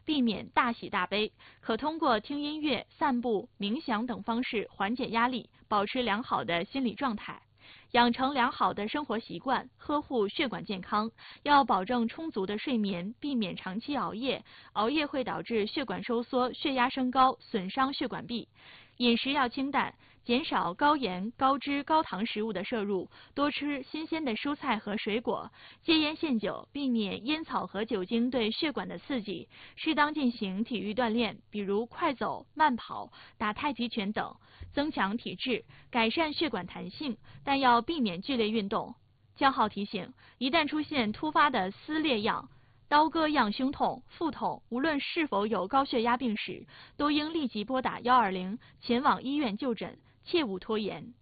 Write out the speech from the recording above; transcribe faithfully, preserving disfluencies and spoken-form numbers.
避免大喜大悲，可通过听音乐、散步、冥想等方式缓解压力，保持良好的心理状态。养成良好的生活习惯，呵护血管健康，要保证充足的睡眠，避免长期熬夜。熬夜会导致血管收缩、血压升高，损伤血管壁。饮食要清淡，减少高盐、高脂、高糖食物的摄入，多吃新鲜的蔬菜和水果，戒烟限酒，避免烟草和酒精对血管的刺激，适当进行体育锻炼，比如快走、慢跑、打太极拳等，增强体质，改善血管弹性，但要避免剧烈运动。江浩提醒，一旦出现突发的撕裂样、刀割样胸痛、腹痛，无论是否有高血压病史，都应立即拨打幺二零前往医院就诊，切勿拖延。